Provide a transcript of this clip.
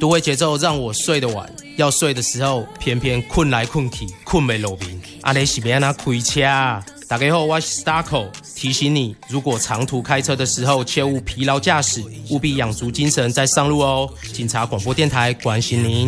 都会节奏让我睡得晚，要睡的时候偏偏困来困去，困没落眠。你是要怎开车啊？大家好，我是 Starco， 提醒你，如果长途开车的时候，切勿疲劳驾驶，务必养足精神再上路哦。警察广播电台关心您。